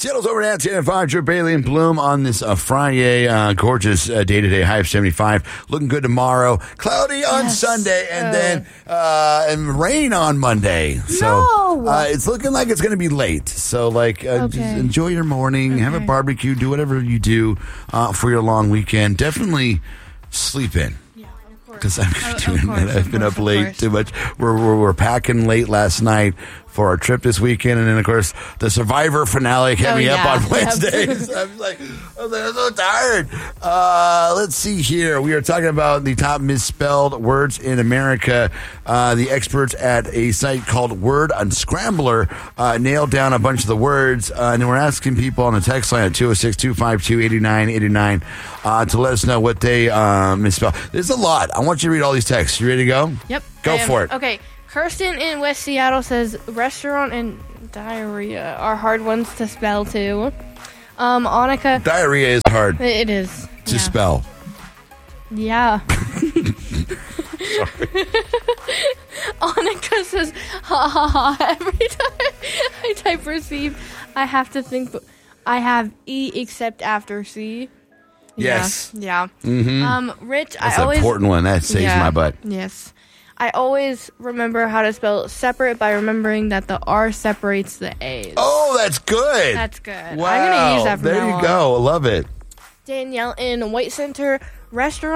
Seattle's over at 10 and 5. Drew Bailey and Bloom on this Friday. Gorgeous day today. High of 75. Looking good tomorrow. Cloudy on Sunday. And then and rain on Monday. So it's looking like it's going to be late. So, just enjoy your morning. Have a barbecue. Do whatever you do for your long weekend. Definitely sleep in. Because I've been up late too much. We're packing late last night for our trip this weekend, and then of course the Survivor finale kept me up on Wednesday. So I'm so tired. Let's see here. We are talking about the top misspelled words in America. The experts at a site called Word Unscrambler nailed down a bunch of the words, and we're asking people on the text line at 206-252-8989 to let us know what they misspelled. There's a lot. I want you to read all these texts. You ready to go? Yep. Go for it. Okay. Kirsten in West Seattle says restaurant and diarrhea are hard ones to spell too. Annika. Diarrhea is hard. It is. To spell. Yeah. Annika says, ha ha ha. Every time I type receive, I have to think, I have E except after C. Yes. Yeah. Mm-hmm. Rich, That's an important one. That saves my butt. Yes. I always remember how to spell separate by remembering that the R separates the A's. Oh, that's good. That's good. Wow. I'm going to use that from now on. There you go. I love it. Danielle in White Center Restaurant.